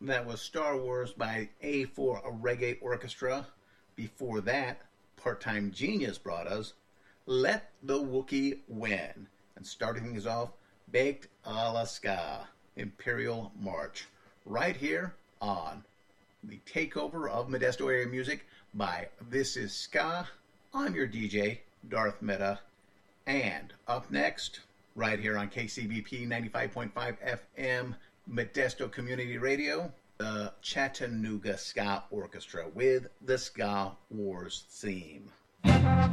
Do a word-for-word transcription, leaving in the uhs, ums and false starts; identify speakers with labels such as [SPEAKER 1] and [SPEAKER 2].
[SPEAKER 1] That was Star Wars by A four Reggae Orchestra. Before that, Part-Time Genius brought us Let the Wookiee Win. And starting things off, Baked a la Ska, Imperial March. Right here on the takeover of Modesto Area Music by This Is Ska. I'm your D J, Darth Meta. And up next, right here on K C B P ninety-five point five F M, Modesto Community Radio, the Chattanooga Ska Orchestra with the Ska Wars theme.